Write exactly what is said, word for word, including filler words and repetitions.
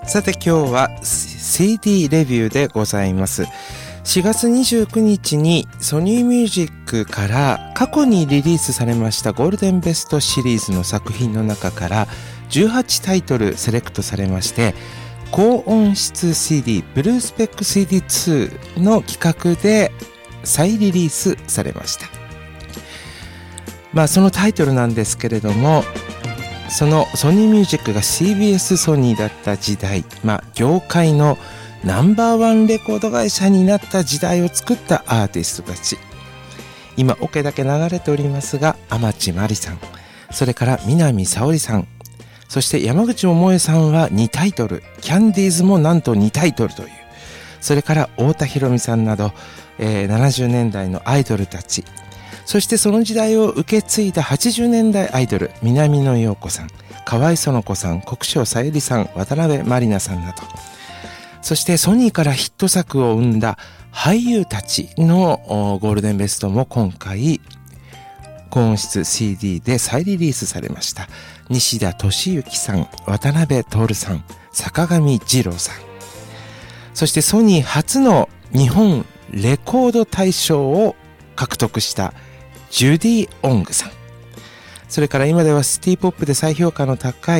さて今日は シーディー レビューでございます。しがつにじゅうくにちにソニーミュージックから過去にリリースされましたゴールデンベストシリーズの作品の中からじゅうはちタイトルセレクトされまして、高音質 シーディー ブルースペック シーディーツー の企画で再リリースされました。まあそのタイトルなんですけれども、そのソニーミュージックが シービーエス ソニーだった時代、まあ業界のナンバーワンレコード会社になった時代を作ったアーティストたち。今オケだけ流れておりますが、天地真理さん、それから南沙織さん、そして山口百恵さんはにタイトル、キャンディーズもなんとにタイトルという、それから太田裕美さんなど、えー、ななじゅうねんだいのアイドルたち、そしてその時代を受け継いだはちじゅうねんだいアイドル、南野陽子さん、河合園子さん、国生さゆりさん、渡辺満里奈さんなど、そしてソニーからヒット作を生んだ俳優たちのゴールデンベストも今回高音質 シーディー で再リリースされました。西田敏行さん、渡辺徹さん、坂上二郎さん、そしてソニー初の日本レコード大賞を獲得したジュディ・オングさん、それから今ではシティポップで再評価の高い